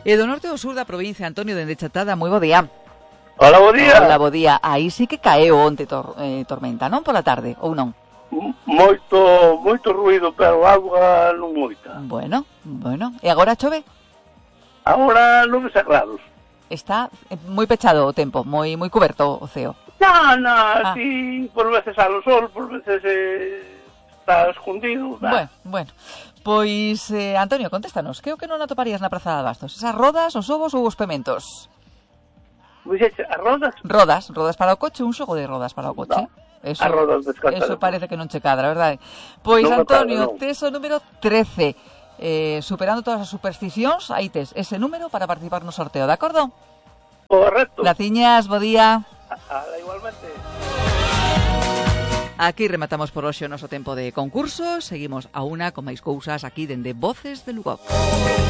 E do norte ao sur da provincia, Antonio, dende Chatada, moi bo día. Hola, bo día. Hola, bo día. Aí sí que caeu onte tormenta, non? Pola tarde, ou non? Moito ruido, pero agua non moita. Bueno. E agora chove? Agora 9 grados. Está moi pechado o tempo, moi coberto o ceo. Sí, por veces sale o sol, por veces está escondido. Bueno. Pois, Antonio, contéstanos, que o que non atoparías na Praza de Abastos? Esas rodas, os ovos ou os pementos? As rodas? Rodas para o coche, un xogo de rodas para o coche. No, as rodas descansadas. Eso parece que non che cadra, verdade? Pois, non Antonio, cadra, tes o número 13. Superando todas as supersticións, aí tes ese número para participar no sorteo, de acordo? Correcto. Graciñas, bo día. Igualmente. Aquí rematamos por hoxe o noso tempo de concurso. Seguimos a una con máis cousas aquí dende Voces de Lugo.